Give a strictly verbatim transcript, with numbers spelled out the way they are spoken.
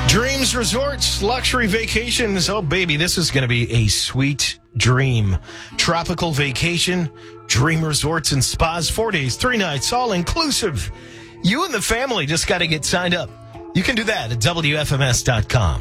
Dreams Resorts, luxury vacations. Oh, baby, this is going to be a sweet dream. Tropical vacation, Dream Resorts and Spas, four days, three nights, all inclusive. You and the family just got to get signed up. You can do that at W F M S dot com.